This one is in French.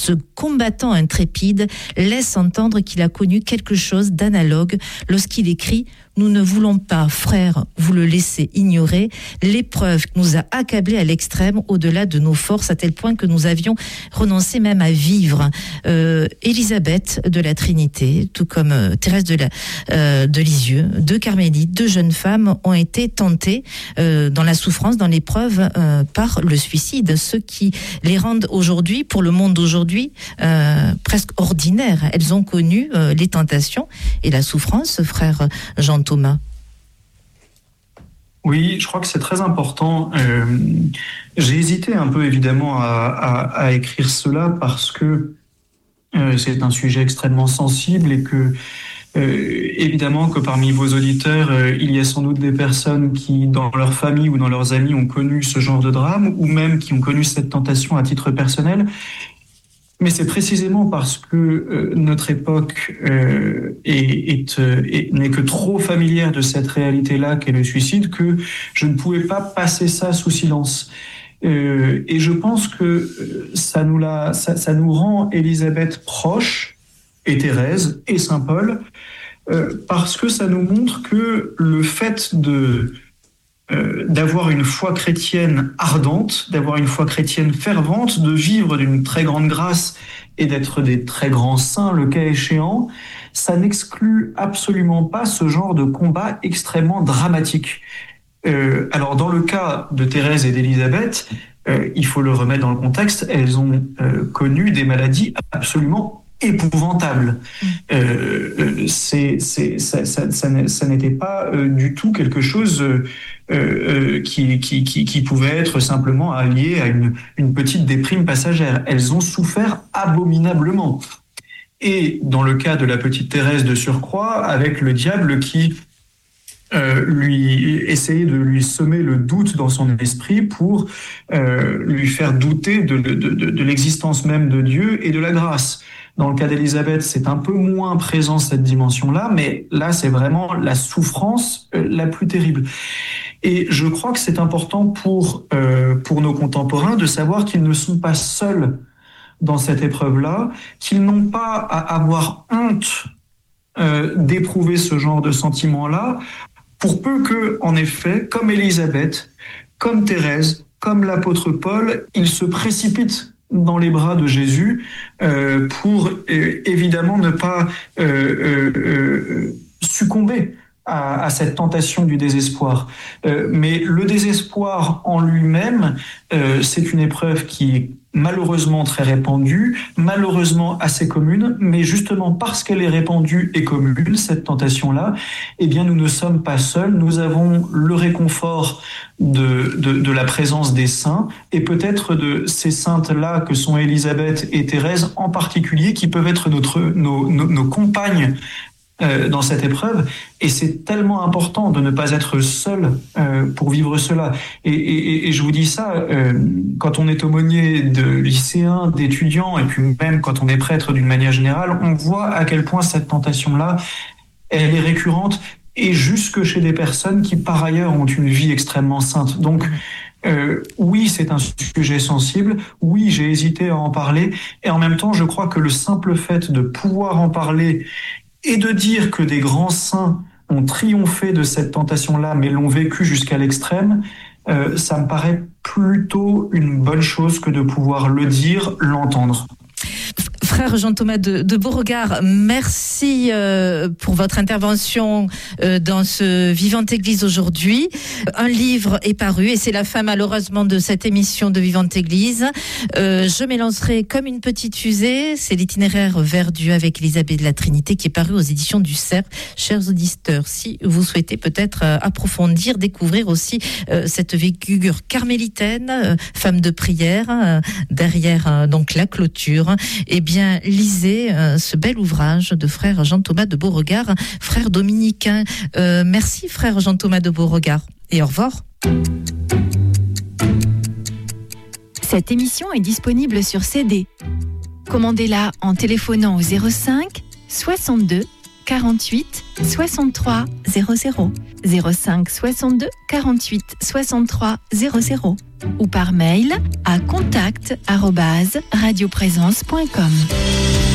Ce combattant intrépide laisse entendre qu'il a connu quelque chose d'analogue lorsqu'il écrit « Nous ne voulons pas, frères, vous le laisser ignorer, l'épreuve nous a accablés à l'extrême au-delà de nos forces, à tel point que nous avions renoncé même à vivre. » Élisabeth de la Trinité, tout comme Thérèse de Lisieux, deux carmélites, deux jeunes femmes ont été tentées dans la souffrance, dans l'épreuve, par le suicide, ce qui les rendent aujourd'hui, pour le monde d'aujourd'hui, presque ordinaires. Elles ont connu les tentations et la souffrance, frère Jean-Thomas. Oui, je crois que c'est très important. J'ai hésité un peu, évidemment, à écrire cela parce que c'est un sujet extrêmement sensible et que, évidemment, que parmi vos auditeurs, il y a sans doute des personnes qui, dans leur famille ou dans leurs amis, ont connu ce genre de drame ou même qui ont connu cette tentation à titre personnel. Mais c'est précisément parce que notre époque n'est que trop familière de cette réalité-là qu'est le suicide que je ne pouvais pas passer ça sous silence. Et je pense que ça nous rend Élisabeth proche, et Thérèse, et Saint Paul, parce que ça nous montre que le fait d'avoir une foi chrétienne ardente, d'avoir une foi chrétienne fervente, de vivre d'une très grande grâce et d'être des très grands saints, le cas échéant, ça n'exclut absolument pas ce genre de combat extrêmement dramatique. Alors, dans le cas de Thérèse et d'Élisabeth, il faut le remettre dans le contexte, elles ont connu des maladies absolument épouvantable. Ça n'était pas du tout quelque chose qui pouvait être simplement allié à une petite déprime passagère. Elles ont souffert abominablement. Et dans le cas de la petite Thérèse de surcroît, avec le diable qui lui essayait de lui semer le doute dans son esprit pour lui faire douter de l'existence même de Dieu et de la grâce. Dans le cas d'Élisabeth, c'est un peu moins présent cette dimension-là, mais là, c'est vraiment la souffrance la plus terrible. Et je crois que c'est important pour nos contemporains de savoir qu'ils ne sont pas seuls dans cette épreuve-là, qu'ils n'ont pas à avoir honte d'éprouver ce genre de sentiment-là, pour peu que, en effet, comme Élisabeth, comme Thérèse, comme l'apôtre Paul, ils se précipitent dans les bras de Jésus pour évidemment ne pas succomber à cette tentation du désespoir. Mais le désespoir en lui-même, c'est une épreuve qui est malheureusement très répandue, malheureusement assez commune, mais justement parce qu'elle est répandue et commune, cette tentation-là, eh bien nous ne sommes pas seuls, nous avons le réconfort de la présence des saints et peut-être de ces saintes-là que sont Élisabeth et Thérèse en particulier, qui peuvent être nos compagnes dans cette épreuve, et c'est tellement important de ne pas être seul pour vivre cela. Et je vous dis ça, quand on est aumônier de lycéens, d'étudiants, et puis même quand on est prêtre d'une manière générale, on voit à quel point cette tentation-là, elle est récurrente, et jusque chez des personnes qui par ailleurs ont une vie extrêmement sainte. Donc oui, c'est un sujet sensible, oui, j'ai hésité à en parler, et en même temps, je crois que le simple fait de pouvoir en parler et de dire que des grands saints ont triomphé de cette tentation-là, mais l'ont vécu jusqu'à l'extrême, ça me paraît plutôt une bonne chose que de pouvoir le dire, l'entendre. Frère Jean-Thomas de Beauregard, merci pour votre intervention dans ce Vivante Église aujourd'hui. Un livre est paru et c'est la fin malheureusement de cette émission de Vivante Église. Je m'élancerai comme une petite fusée. C'est l'itinéraire vers Dieu avec Élisabeth de la Trinité qui est paru aux éditions du Cerf. Chers auditeurs, si vous souhaitez peut-être approfondir, découvrir aussi cette figure carmélitaine, femme de prière, derrière donc la clôture, eh bien lisez ce bel ouvrage de frère Jean-Thomas de Beauregard, frère dominicain. Merci frère Jean-Thomas de Beauregard et au revoir. Cette émission est disponible sur CD. Commandez-la en téléphonant au 05 62 48 63 00, 05 62 48 63 00 ou par mail à contact@radioprésence.com.